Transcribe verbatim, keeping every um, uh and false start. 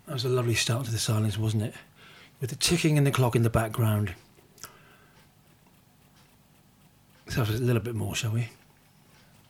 That was a lovely start to the silence, wasn't it? With the ticking and the clock in the background. Let's have a little bit more, shall we?